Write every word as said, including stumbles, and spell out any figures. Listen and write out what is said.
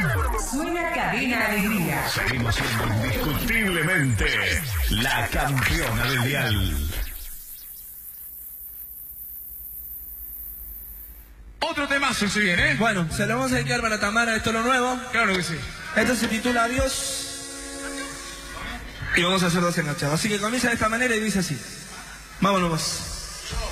Suena Cadena Alegría. Seguimos siendo indiscutiblemente la campeona del dial. Otro temazo se viene, ¿eh? Bueno, se lo vamos a dedicar para Tamara, esto es lo nuevo. Claro que sí. Esto se titula Adiós. Y vamos a hacer dos enganchados. Así que comienza de esta manera y dice así. Vámonos.